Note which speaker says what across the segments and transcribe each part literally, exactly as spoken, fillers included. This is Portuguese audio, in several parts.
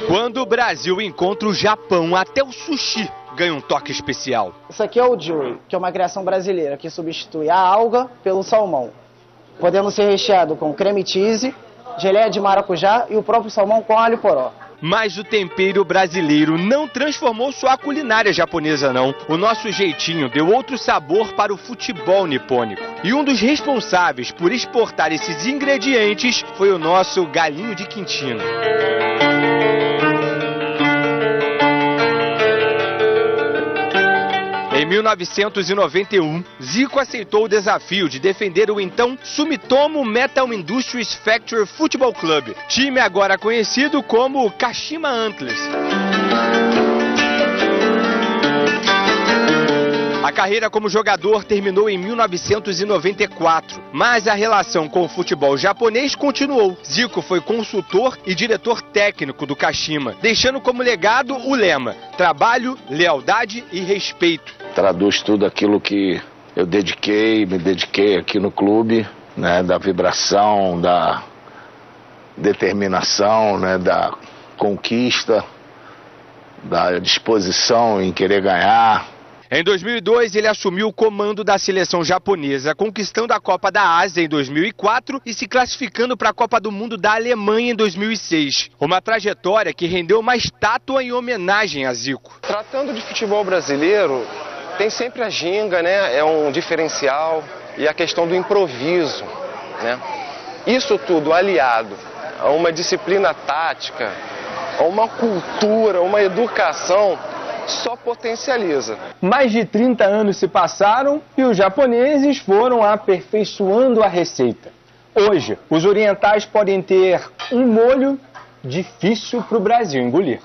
Speaker 1: Quando o Brasil encontra o Japão, até o sushi ganha um toque especial.
Speaker 2: Isso aqui é o Juri, que é uma criação brasileira que substitui a alga pelo salmão, podendo ser recheado com creme cheese, geleia de maracujá e o próprio salmão com alho poró.
Speaker 1: Mas o tempero brasileiro não transformou só a culinária japonesa, não. O nosso jeitinho deu outro sabor para o futebol nipônico. E um dos responsáveis por exportar esses ingredientes foi o nosso galinho de Quintino. Em mil novecentos e noventa e um, Zico aceitou o desafio de defender o então Sumitomo Metal Industries Factory Football Club, time agora conhecido como Kashima Antlers. A carreira como jogador terminou em mil novecentos e noventa e quatro, mas a relação com o futebol japonês continuou. Zico foi consultor e diretor técnico do Kashima, deixando como legado o lema: trabalho, lealdade e respeito.
Speaker 3: Traduz tudo aquilo que eu dediquei, me dediquei aqui no clube, né, da vibração, da determinação, né, da conquista, da disposição em querer ganhar.
Speaker 1: Em dois mil e dois, ele assumiu o comando da seleção japonesa, conquistando a Copa da Ásia em dois mil e quatro e se classificando para a Copa do Mundo da Alemanha em dois mil e seis. Uma trajetória que rendeu uma estátua em homenagem a Zico.
Speaker 4: Tratando de futebol brasileiro, tem sempre a ginga, né? É um diferencial, e a questão do improviso, né? Isso tudo aliado a uma disciplina tática, a uma cultura, uma educação, só potencializa.
Speaker 5: Mais de trinta anos se passaram e os japoneses foram aperfeiçoando a receita. Hoje, os orientais podem ter um molho difícil para o Brasil engolir.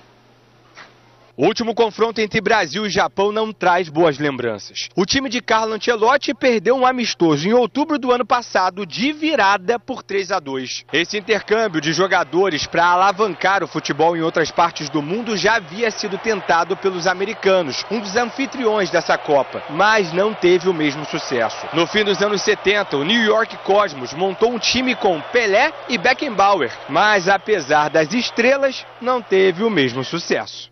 Speaker 1: O último confronto entre Brasil e Japão não traz boas lembranças. O time de Carlo Ancelotti perdeu um amistoso em outubro do ano passado de virada por três a dois. Esse intercâmbio de jogadores para alavancar o futebol em outras partes do mundo já havia sido tentado pelos americanos, um dos anfitriões dessa Copa, mas não teve o mesmo sucesso. No fim dos anos setenta, o New York Cosmos montou um time com Pelé e Beckenbauer, mas apesar das estrelas, não teve o mesmo sucesso.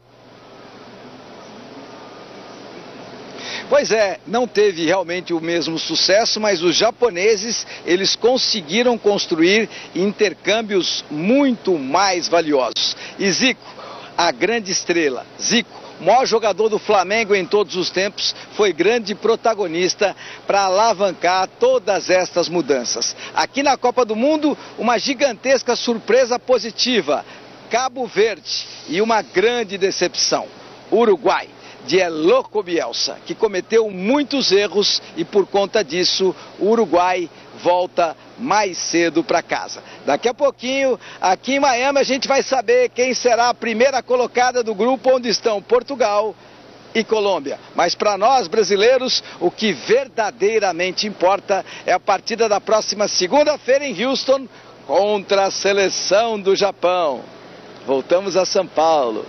Speaker 6: Pois é, não teve realmente o mesmo sucesso, mas os japoneses, eles conseguiram construir intercâmbios muito mais valiosos. E Zico, a grande estrela, Zico, o maior jogador do Flamengo em todos os tempos, foi grande protagonista para alavancar todas estas mudanças. Aqui na Copa do Mundo, uma gigantesca surpresa positiva, Cabo Verde, e uma grande decepção, Uruguai, de El Loco Bielsa, que cometeu muitos erros e por conta disso o Uruguai volta mais cedo para casa. Daqui a pouquinho, aqui em Miami, a gente vai saber quem será a primeira colocada do grupo onde estão Portugal e Colômbia. Mas para nós brasileiros, o que verdadeiramente importa é a partida da próxima segunda-feira em Houston contra a seleção do Japão. Voltamos a São Paulo.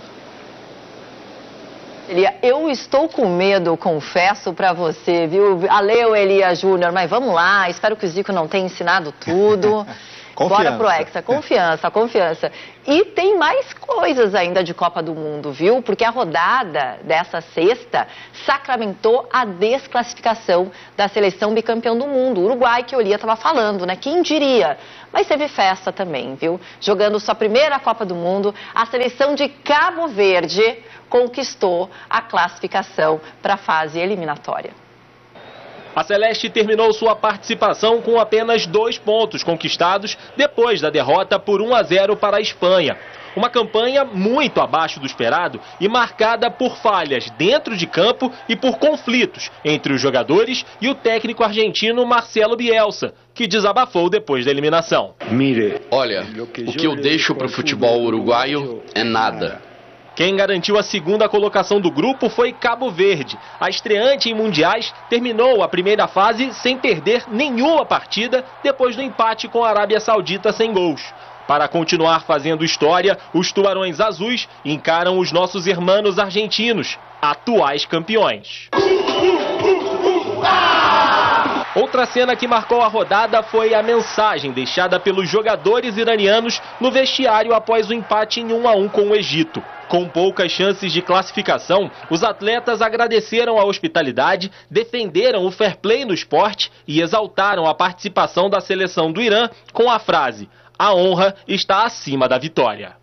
Speaker 7: Elia, eu estou com medo, confesso pra você, viu? Aleu, Elia Júnior, mas vamos lá, espero que o Zico não tenha ensinado tudo. Bora pro Hexa, confiança, confiança. E tem mais coisas ainda de Copa do Mundo, viu? Porque a rodada dessa sexta sacramentou a desclassificação da seleção bicampeão do mundo, o Uruguai, que o Elia estava falando, né? Quem diria? Mas teve festa também, viu? Jogando sua primeira Copa do Mundo, a seleção de Cabo Verde conquistou a classificação para a fase eliminatória.
Speaker 8: A Celeste terminou sua participação com apenas dois pontos conquistados depois da derrota por um a zero para a Espanha. Uma campanha muito abaixo do esperado e marcada por falhas dentro de campo e por conflitos entre os jogadores e o técnico argentino Marcelo Bielsa, que desabafou depois da eliminação.
Speaker 9: Olha, o que eu deixo para o futebol uruguaio é nada.
Speaker 8: Quem garantiu a segunda colocação do grupo foi Cabo Verde. A estreante em mundiais terminou a primeira fase sem perder nenhuma partida depois do empate com a Arábia Saudita sem gols. Para continuar fazendo história, os Tubarões Azuis encaram os nossos irmãos argentinos, atuais campeões. Outra cena que marcou a rodada foi a mensagem deixada pelos jogadores iranianos no vestiário após o empate em um a um com o Egito. Com poucas chances de classificação, os atletas agradeceram a hospitalidade, defenderam o fair play no esporte e exaltaram a participação da seleção do Irã com a frase: "A honra está acima da vitória".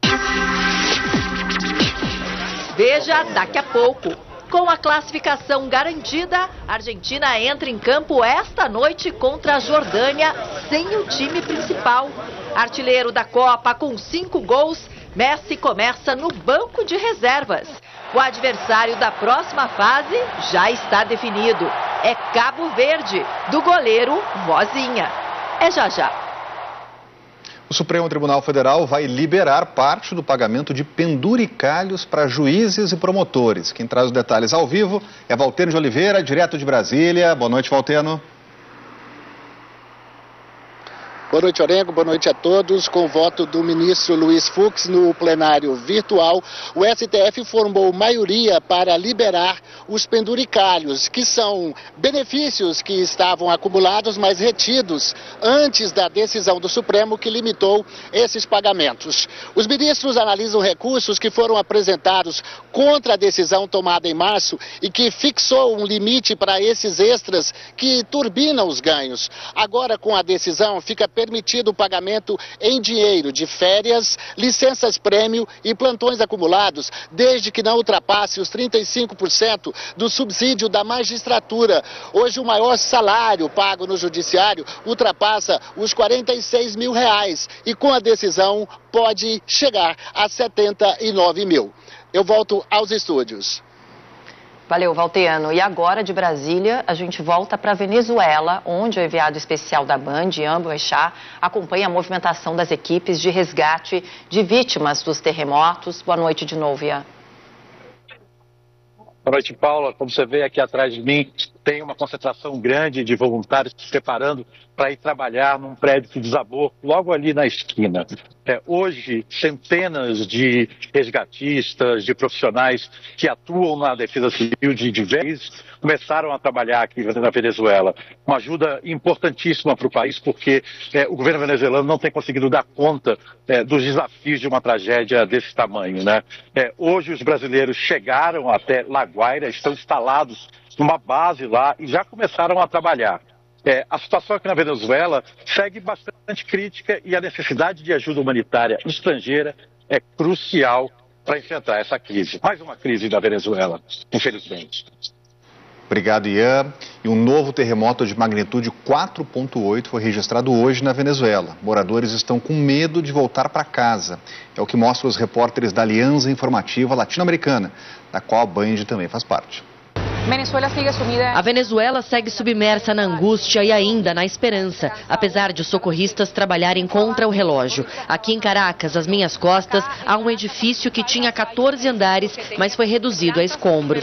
Speaker 7: Veja daqui a pouco. Com a classificação garantida, a Argentina entra em campo esta noite contra a Jordânia sem o time principal. Artilheiro da Copa com cinco gols, Messi começa no banco de reservas. O adversário da próxima fase já está definido. É Cabo Verde, do goleiro Vozinha. É já já.
Speaker 10: O Supremo Tribunal Federal vai liberar parte do pagamento de penduricalhos para juízes e promotores. Quem traz os detalhes ao vivo é Valteno de Oliveira, direto de Brasília. Boa noite, Valteno.
Speaker 11: Boa noite, Orengo. Boa noite a todos. Com o voto do ministro Luiz Fux no plenário virtual, o S T F formou maioria para liberar os penduricalhos, que são benefícios que estavam acumulados, mas retidos antes da decisão do Supremo que limitou esses pagamentos. Os ministros analisam recursos que foram apresentados contra a decisão tomada em março e que fixou um limite para esses extras que turbinam os ganhos. Agora, com a decisão, fica permitido o pagamento em dinheiro de férias, licenças-prêmio e plantões acumulados, desde que não ultrapasse os trinta e cinco por cento do subsídio da magistratura. Hoje, o maior salário pago no judiciário ultrapassa os quarenta e seis mil reais e, com a decisão, pode chegar a setenta e nove mil. Eu volto aos estúdios.
Speaker 7: Valeu, Valteano. E agora, de Brasília, a gente volta para a Venezuela, onde o enviado especial da Band, Ian Boechat, acompanha a movimentação das equipes de resgate de vítimas dos terremotos. Boa noite de novo, Ian.
Speaker 12: Boa noite, Paula. Como você vê aqui atrás de mim, tem uma concentração grande de voluntários se preparando para ir trabalhar num prédio que desabou logo ali na esquina. É, hoje, centenas de resgatistas, de profissionais que atuam na defesa civil de diversos começaram a trabalhar aqui na Venezuela. Uma ajuda importantíssima para o país, porque é, o governo venezuelano não tem conseguido dar conta é, dos desafios de uma tragédia desse tamanho, né? É, hoje os brasileiros chegaram até La Guaira, estão instalados numa base lá e já começaram a trabalhar. É, a situação aqui na Venezuela segue bastante crítica e a necessidade de ajuda humanitária estrangeira é crucial para enfrentar essa crise. Mais uma crise da Venezuela, infelizmente.
Speaker 10: Obrigado, Ian. E um novo terremoto de magnitude quatro ponto oito foi registrado hoje na Venezuela. Moradores estão com medo de voltar para casa. É o que mostram os repórteres da Aliança Informativa Latino-Americana, da qual a Band também faz parte.
Speaker 13: A Venezuela segue submersa na angústia e ainda na esperança, apesar de os socorristas trabalharem contra o relógio. Aqui em Caracas, às minhas costas, há um edifício que tinha quatorze andares, mas foi reduzido a escombros.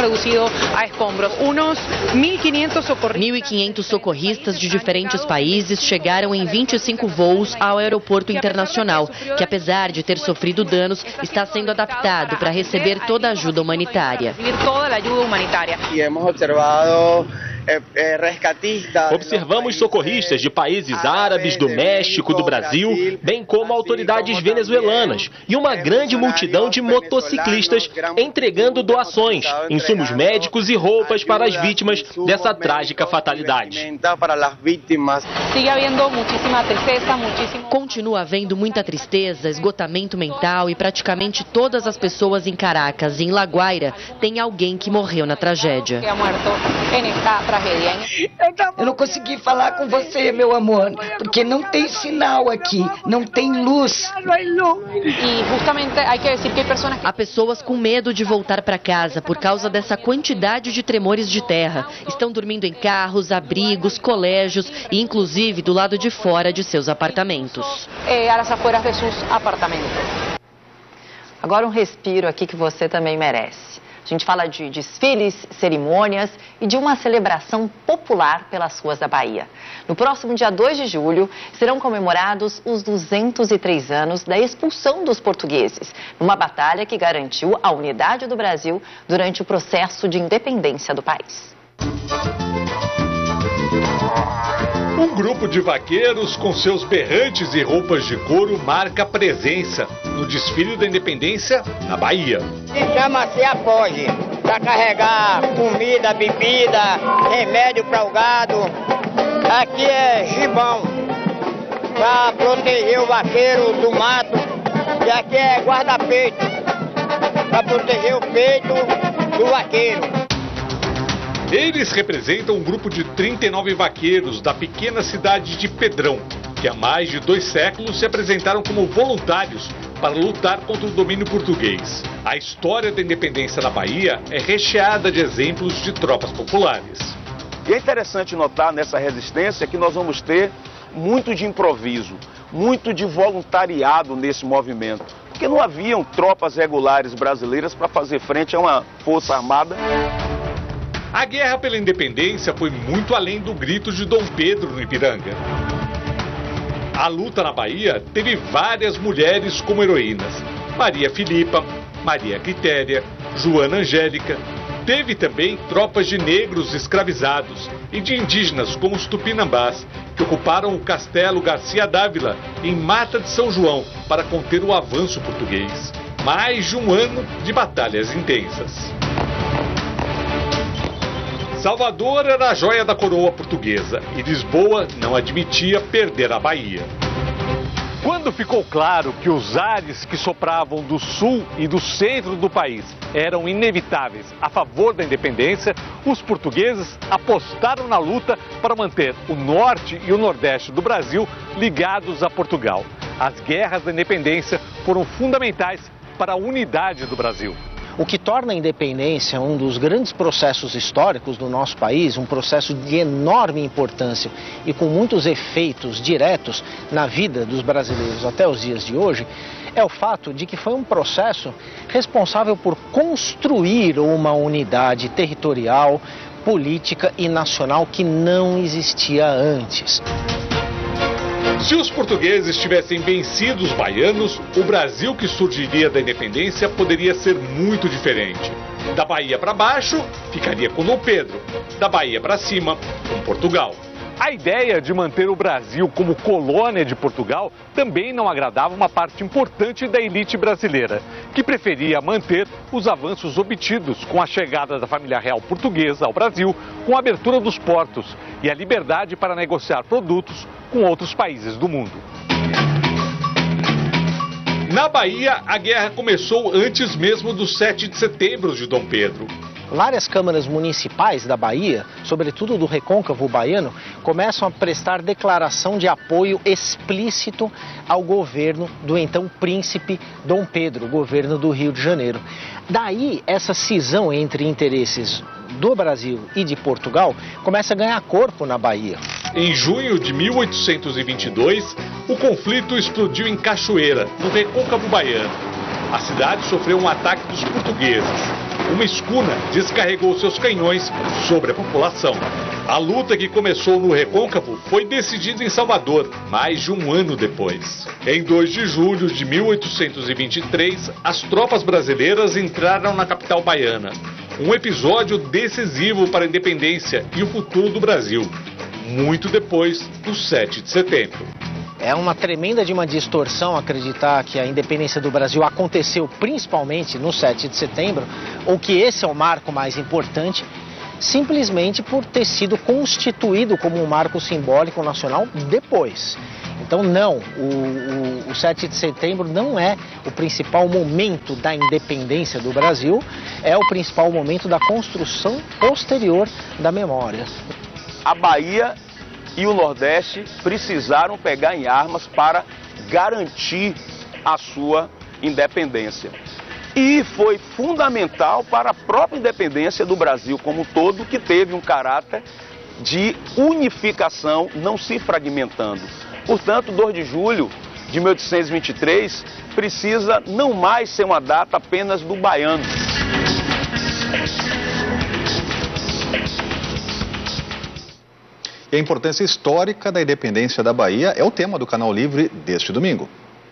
Speaker 13: mil e quinhentos socorristas de diferentes países chegaram em vinte e cinco voos ao aeroporto internacional, que apesar de ter sofrido danos, está sendo adaptado para receber toda a ajuda humanitária.
Speaker 14: E hemos observado
Speaker 8: Observamos socorristas de países árabes, do México, do Brasil, bem como autoridades venezuelanas e uma grande multidão de motociclistas entregando doações, insumos médicos e roupas para as vítimas dessa trágica fatalidade.
Speaker 13: Continua havendo muita tristeza, esgotamento mental e praticamente todas as pessoas em Caracas e em La Guaira têm alguém que morreu na tragédia.
Speaker 15: Eu não consegui falar com você, meu amor, porque não tem sinal aqui, não tem luz.
Speaker 13: Há pessoas com medo de voltar para casa por causa dessa quantidade de tremores de terra. Estão dormindo em carros, abrigos, colégios e inclusive do lado de fora de seus apartamentos.
Speaker 7: Agora um respiro aqui que você também merece. A gente fala de desfiles, cerimônias e de uma celebração popular pelas ruas da Bahia. No próximo dia dois de julho, serão comemorados os duzentos e três anos da expulsão dos portugueses, numa batalha que garantiu a unidade do Brasil durante o processo de independência do país.
Speaker 16: Um grupo de vaqueiros com seus berrantes e roupas de couro marca presença no desfile da independência na Bahia.
Speaker 17: Chama-se apoge, para carregar comida, bebida, remédio para o gado. Aqui é gibão, para proteger o vaqueiro do mato. E aqui é guarda-peito, para proteger o peito do vaqueiro.
Speaker 16: Eles representam um grupo de trinta e nove vaqueiros da pequena cidade de Pedrão, que há mais de dois séculos se apresentaram como voluntários para lutar contra o domínio português. A história da independência da Bahia é recheada de exemplos de tropas populares.
Speaker 18: E é interessante notar nessa resistência que nós vamos ter muito de improviso, muito de voluntariado nesse movimento, porque não haviam tropas regulares brasileiras para fazer frente a uma força armada.
Speaker 16: A guerra pela independência foi muito além do grito de Dom Pedro no Ipiranga. A luta na Bahia teve várias mulheres como heroínas. Maria Filipa, Maria Quitéria, Joana Angélica. Teve também tropas de negros escravizados e de indígenas como os Tupinambás, que ocuparam o castelo Garcia Dávila, em Mata de São João, para conter o avanço português. Mais de um ano de batalhas intensas. Salvador era a joia da coroa portuguesa e Lisboa não admitia perder a Bahia.
Speaker 12: Quando ficou claro que os ares que sopravam do sul e do centro do país eram inevitáveis a favor da independência, os portugueses apostaram na luta para manter o norte e o nordeste do Brasil ligados a Portugal. As guerras da independência foram fundamentais para a unidade do Brasil.
Speaker 19: O que torna a independência um dos grandes processos históricos do nosso país, um processo de enorme importância e com muitos efeitos diretos na vida dos brasileiros até os dias de hoje, é o fato de que foi um processo responsável por construir uma unidade territorial, política e nacional que não existia antes.
Speaker 16: Se os portugueses tivessem vencido os baianos, o Brasil que surgiria da independência poderia ser muito diferente. Da Bahia para baixo, ficaria com Dom Pedro. Da Bahia para cima, com Portugal.
Speaker 12: A ideia de manter o Brasil como colônia de Portugal também não agradava uma parte importante da elite brasileira, que preferia manter os avanços obtidos com a chegada da família real portuguesa ao Brasil, com a abertura dos portos e a liberdade para negociar produtos com outros países do mundo.
Speaker 16: Na Bahia, a guerra começou antes mesmo do sete de setembro de Dom Pedro.
Speaker 19: Várias câmaras municipais da Bahia, sobretudo do Recôncavo Baiano, começam a prestar declaração de apoio explícito ao governo do então príncipe Dom Pedro, governo do Rio de Janeiro. Daí, essa cisão entre interesses do Brasil e de Portugal começa a ganhar corpo na Bahia.
Speaker 16: Em junho de mil oitocentos e vinte e dois, o conflito explodiu em Cachoeira, no Recôncavo Baiano. A cidade sofreu um ataque dos portugueses. Uma escuna descarregou seus canhões sobre a população. A luta que começou no Recôncavo foi decidida em Salvador, mais de um ano depois. Em dois de julho de mil oitocentos e vinte e três, as tropas brasileiras entraram na capital baiana. Um episódio decisivo para a independência e o futuro do Brasil, muito depois do sete de setembro.
Speaker 19: É uma tremenda de uma distorção acreditar que a independência do Brasil aconteceu principalmente no sete de setembro, ou que esse é o marco mais importante, simplesmente por ter sido constituído como um marco simbólico nacional depois. Então não, o, o, o sete de setembro não é o principal momento da independência do Brasil, é o principal momento da construção posterior da memória.
Speaker 18: A Bahia e o Nordeste precisaram pegar em armas para garantir a sua independência. E foi fundamental para a própria independência do Brasil como um todo, que teve um caráter de unificação, não se fragmentando. Portanto, dois de julho de mil oitocentos e vinte e três precisa não mais ser uma data apenas do baiano.
Speaker 10: E a importância histórica da independência da Bahia é o tema do Canal Livre deste domingo.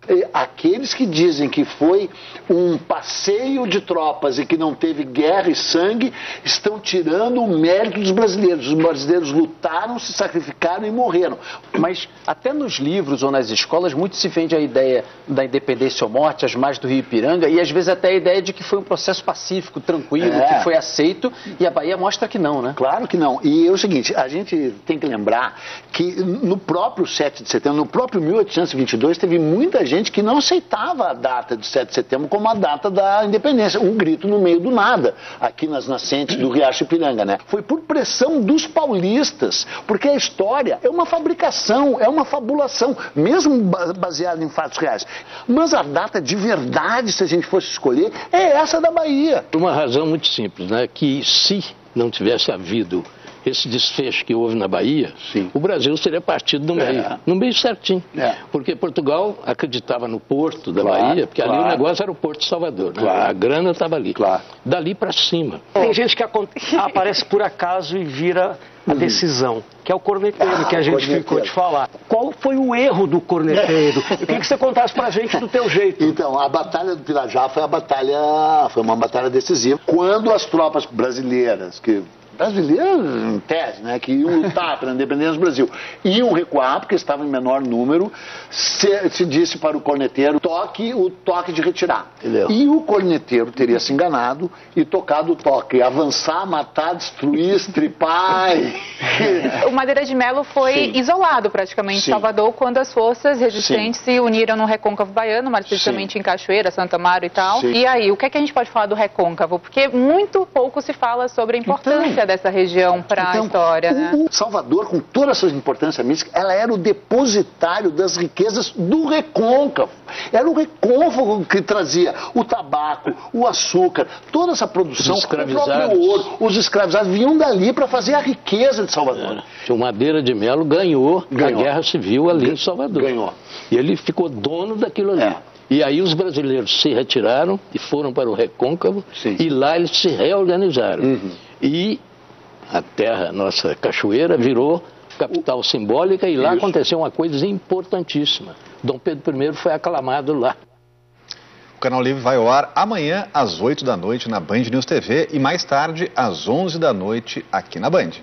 Speaker 20: Aqueles que dizem que foi um passeio de tropas e que não teve guerra e sangue, estão tirando o mérito dos brasileiros. Os brasileiros lutaram, se sacrificaram e morreram.
Speaker 21: Mas até nos livros ou nas escolas, muito se vende a ideia da independência ou morte, as margens do Rio Ipiranga, e às vezes até a ideia de que foi um processo pacífico, tranquilo,
Speaker 20: é.
Speaker 21: que foi aceito, e a Bahia mostra que não, né?
Speaker 20: Claro que não. E é o seguinte, a gente tem que lembrar que no próprio sete de setembro, no próprio mil oitocentos e vinte e dois, teve muita gente que não aceitava a data de sete de setembro como a data da independência, um grito no meio do nada, aqui nas nascentes do Riacho Ipiranga, né? Foi por pressão dos paulistas, porque a história é uma fabricação, é uma fabulação, mesmo baseada em fatos reais. Mas a data de verdade, se a gente fosse escolher, é essa da Bahia.
Speaker 22: Por uma razão muito simples, né? Que se não tivesse havido esse desfecho que houve na Bahia, sim, o Brasil seria partido no meio, é. no meio certinho. É. Porque Portugal acreditava no porto da claro, Bahia, porque claro. ali o negócio era o Porto de Salvador, né? Claro. A grana estava ali. Claro. Dali para cima.
Speaker 23: Tem gente que aparece por acaso e vira a decisão, que é o corneteiro, ah, que a gente ficou de falar. Qual foi o erro do corneteiro? Eu queria que você contasse pra gente do teu jeito.
Speaker 20: Então, a Batalha do Pirajá foi a batalha, foi uma batalha decisiva. Quando as tropas brasileiras, que brasileiros, em tese, né, que iam lutar pela independência do Brasil, iam recuar, porque estavam em menor número, se, se disse para o corneteiro, toque o toque de retirar. Entendeu? E o corneteiro teria se enganado e tocado o toque, avançar, matar, destruir, estripar. E...
Speaker 24: O Madeira de Melo foi Sim. isolado praticamente em Salvador, quando as forças resistentes Sim. se uniram no Recôncavo Baiano, mais precisamente Sim. em Cachoeira, Santa Amaro e tal. Sim. E aí, o que é que a gente pode falar do Recôncavo? Porque muito pouco se fala sobre a importância então, dessa região para a então, história, né?
Speaker 20: O Salvador, com toda essa importância mística, ela era o depositário das riquezas do Recôncavo. Era o Recôncavo que trazia o tabaco, o açúcar, toda essa produção, o próprio ouro, os escravizados vinham dali para fazer a riqueza de Salvador.
Speaker 22: É. O Madeira de Melo ganhou, ganhou a Guerra Civil ali em Salvador.
Speaker 20: Ganhou.
Speaker 22: E ele ficou dono daquilo ali. É. E aí os brasileiros se retiraram e foram para o Recôncavo Sim. e lá eles se reorganizaram. Uhum. E a terra, nossa Cachoeira, virou capital simbólica e lá Isso. aconteceu uma coisa importantíssima. Dom Pedro primeiro foi aclamado lá.
Speaker 10: O Canal Livre vai ao ar amanhã às oito da noite na Band News T V e mais tarde às onze da noite aqui na Band.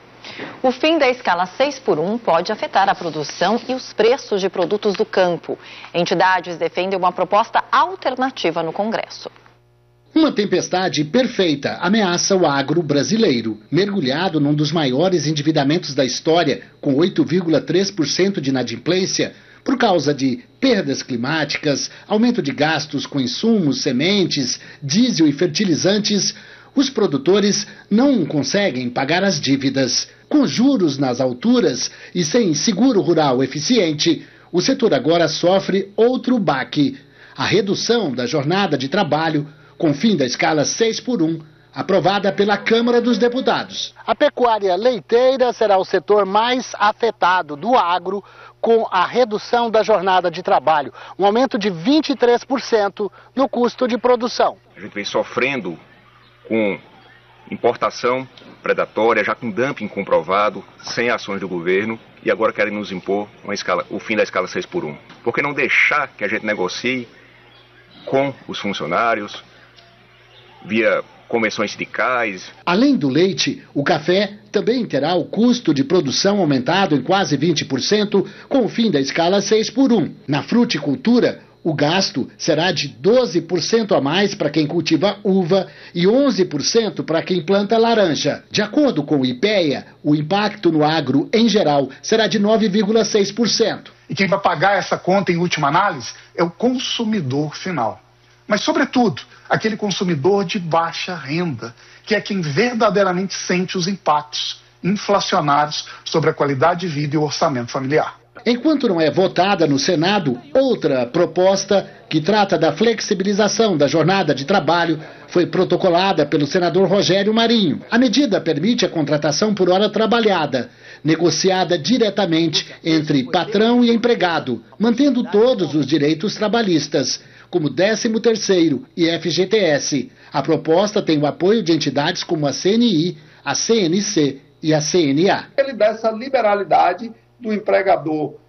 Speaker 7: O fim da escala seis por um pode afetar a produção e os preços de produtos do campo. Entidades defendem uma proposta alternativa no Congresso.
Speaker 25: Uma tempestade perfeita ameaça o agro brasileiro, mergulhado num dos maiores endividamentos da história, com oito vírgula três por cento de inadimplência, por causa de perdas climáticas, aumento de gastos com insumos, sementes, diesel e fertilizantes. Os produtores não conseguem pagar as dívidas. Com juros nas alturas e sem seguro rural eficiente, o setor agora sofre outro baque: a redução da jornada de trabalho, com fim da escala seis por um, aprovada pela Câmara dos Deputados.
Speaker 11: A pecuária leiteira será o setor mais afetado do agro, com a redução da jornada de trabalho, um aumento de vinte e três por cento no custo de produção.
Speaker 26: A gente vem sofrendo com importação predatória, já com dumping comprovado, sem ações do governo, e agora querem nos impor uma escala, o fim da escala seis por um. Por que não deixar que a gente negocie com os funcionários, via convenções sindicais?
Speaker 25: Além do leite, o café também terá o custo de produção aumentado em quase vinte por cento com o fim da escala seis por um. Na fruticultura, o gasto será de doze por cento a mais para quem cultiva uva e onze por cento para quem planta laranja. De acordo com o IPEA, o impacto no agro em geral será de nove vírgula seis por cento.
Speaker 27: E quem vai pagar essa conta em última análise é o consumidor final. Mas, sobretudo, aquele consumidor de baixa renda, que é quem verdadeiramente sente os impactos inflacionários sobre a qualidade de vida e o orçamento familiar.
Speaker 25: Enquanto não é votada no Senado, outra proposta que trata da flexibilização da jornada de trabalho foi protocolada pelo senador Rogério Marinho. A medida permite a contratação por hora trabalhada, negociada diretamente entre patrão e empregado, mantendo todos os direitos trabalhistas, como décimo terceiro e F G T S. A proposta tem o apoio de entidades como a C N I, a C N C e a C N A.
Speaker 28: Ele dá essa liberalidade do empregador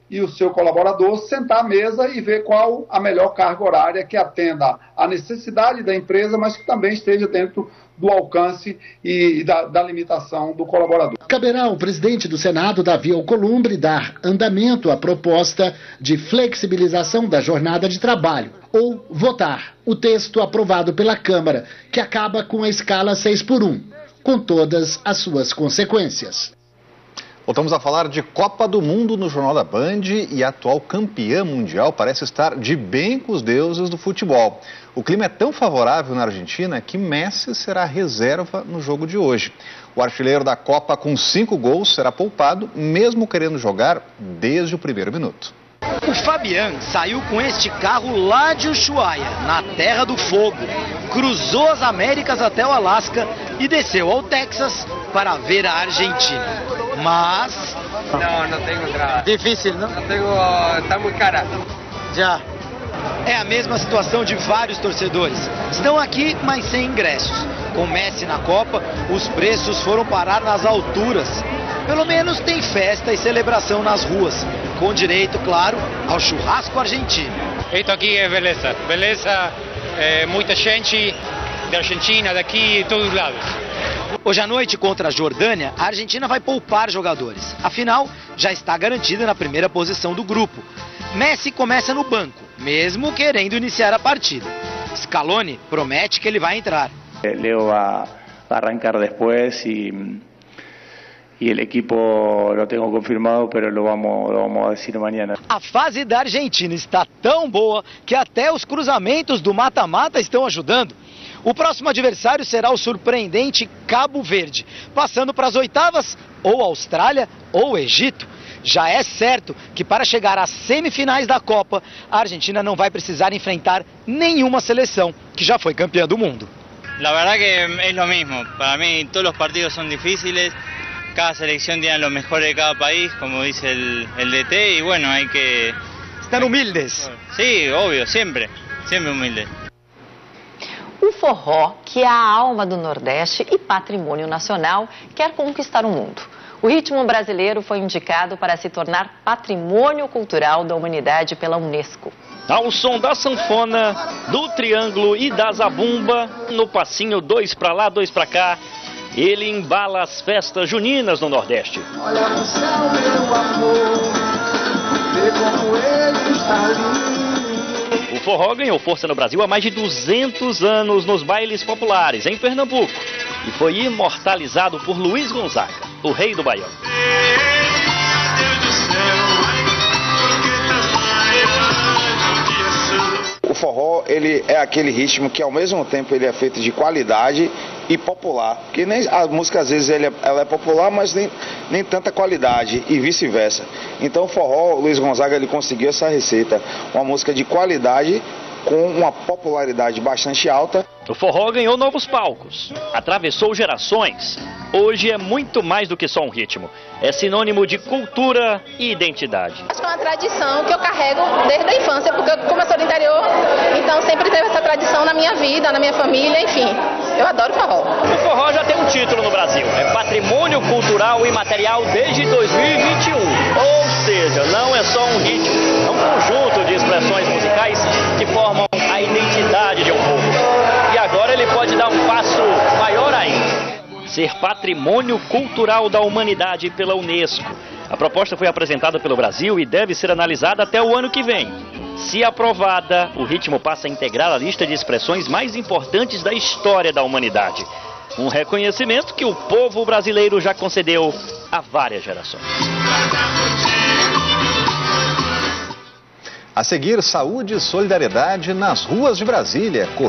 Speaker 1: e o seu colaborador sentar à mesa e ver qual a melhor carga horária que atenda à necessidade da empresa, mas que também esteja dentro do alcance e da, da limitação do colaborador.
Speaker 25: Caberá ao presidente do Senado, Davi Alcolumbre, dar andamento à proposta de flexibilização da jornada de trabalho ou votar o texto aprovado pela Câmara, que acaba com a escala seis por um, com todas as suas consequências.
Speaker 10: Voltamos a falar de Copa do Mundo no Jornal da Band e a atual campeã mundial parece estar de bem com os deuses do futebol. O clima é tão favorável na Argentina que Messi será reserva no jogo de hoje. O artilheiro da Copa com cinco gols será poupado, mesmo querendo jogar desde o primeiro minuto.
Speaker 2: O Fabian saiu com este carro lá de Ushuaia, na Terra do Fogo. Cruzou as Américas até o Alasca e desceu ao Texas para ver a Argentina. Mas...
Speaker 3: Não, não tenho entrada.
Speaker 2: Difícil, não?
Speaker 3: Não tenho... Está muito cara.
Speaker 2: Já. É a mesma situação de vários torcedores. Estão aqui, mas sem ingressos. Com Messi na Copa, os preços foram parar nas alturas. Pelo menos tem festa e celebração nas ruas, com direito, claro, ao churrasco argentino.
Speaker 4: Isso aqui é beleza. Beleza, é, muita gente da Argentina, daqui, de todos os lados.
Speaker 2: Hoje à noite, contra a Jordânia, a Argentina vai poupar jogadores. Afinal, já está garantida na primeira posição do grupo. Messi começa no banco, mesmo querendo iniciar a partida. Scaloni promete que ele vai entrar.
Speaker 5: Leo vai arrancar depois e... E o equipo lo tenho confirmado, pero lo vamos, lo vamos a decir amanhã.
Speaker 2: A fase da Argentina está tão boa que até os cruzamentos do mata-mata estão ajudando. O próximo adversário será o surpreendente Cabo Verde, passando para as oitavas ou Austrália ou Egito. Já é certo que para chegar às semifinais da Copa, a Argentina não vai precisar enfrentar nenhuma seleção que já foi campeã do mundo.
Speaker 4: La verdad que es lo mismo. Para mí todos los partidos son difíciles. Cada selección tiene lo mejor de cada país, como dice el, el D T, y bueno, hay que...
Speaker 2: Están humildes.
Speaker 4: Sí, obvio, siempre, siempre humildes.
Speaker 7: O forró, que é a alma do Nordeste e patrimônio nacional, quer conquistar o mundo. O ritmo brasileiro foi indicado para se tornar patrimônio cultural da humanidade pela Unesco.
Speaker 6: Ao som da sanfona, do triângulo e da zabumba, no passinho dois pra lá, dois pra cá, ele embala as festas juninas no Nordeste.
Speaker 9: Olha no céu, meu amor, vê como ele está lindo.
Speaker 6: O forró ganhou força no Brasil há mais de duzentos anos nos bailes populares em Pernambuco e foi imortalizado por Luiz Gonzaga, o rei do baião.
Speaker 28: O forró, ele é aquele ritmo que ao mesmo tempo ele é feito de qualidade e popular, porque nem a música às vezes ele é, ela é popular, mas nem, nem tanta qualidade e vice-versa. Então o forró, o Luiz Gonzaga, ele conseguiu essa receita, uma música de qualidade com uma popularidade bastante alta.
Speaker 6: O forró ganhou novos palcos, atravessou gerações. Hoje é muito mais do que só um ritmo. É sinônimo de cultura e identidade.
Speaker 29: Acho que é uma tradição que eu carrego desde a infância, porque como eu sou do interior, então sempre teve essa tradição na minha vida, na minha família, enfim. Eu adoro forró.
Speaker 6: O forró já tem um título no Brasil. É Patrimônio Cultural e Material desde dois mil e vinte e um. Ou seja, não é só um ritmo, é um conjunto de expressões musicais que formam a identidade de um povo. E agora ele pode dar um passo maior ainda. Ser patrimônio cultural da humanidade pela Unesco. A proposta foi apresentada pelo Brasil e deve ser analisada até o ano que vem. Se aprovada, o ritmo passa a integrar a lista de expressões mais importantes da história da humanidade. Um reconhecimento que o povo brasileiro já concedeu a várias gerações.
Speaker 10: A seguir, saúde e solidariedade nas ruas de Brasília.